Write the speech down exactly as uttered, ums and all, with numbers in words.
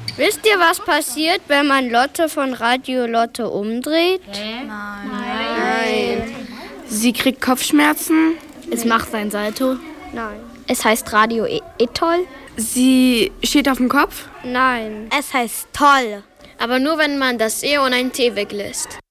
Wisst ihr, was passiert, wenn man Lotte von Radio Lotte umdreht? Hä? Nein. Nein. Sie kriegt Kopfschmerzen. Es macht ein Salto. Nein. Es heißt Radio e Etoll. Sie steht auf dem Kopf. Nein. Es heißt toll. Aber nur, wenn man das E und ein T weglässt.